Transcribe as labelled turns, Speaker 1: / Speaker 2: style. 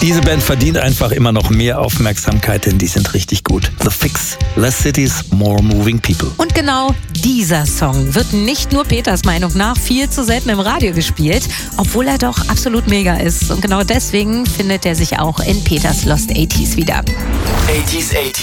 Speaker 1: Diese Band verdient einfach immer noch mehr Aufmerksamkeit, denn die sind richtig gut. The Fix, Less Cities, More Moving People.
Speaker 2: Und genau dieser Song wird nicht nur Peters Meinung nach viel zu selten im Radio gespielt, obwohl er doch absolut mega ist. Und genau deswegen findet er sich auch in Peters Lost 80s wieder.
Speaker 3: 80s